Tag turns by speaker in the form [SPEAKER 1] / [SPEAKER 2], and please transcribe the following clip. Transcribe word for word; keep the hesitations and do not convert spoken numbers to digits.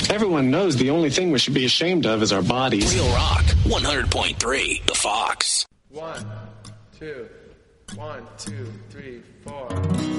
[SPEAKER 1] Everyone knows the only thing we should be ashamed of is our bodies.
[SPEAKER 2] Real Rock, one hundred point three, The Fox.
[SPEAKER 3] One, two, one, two, three, four.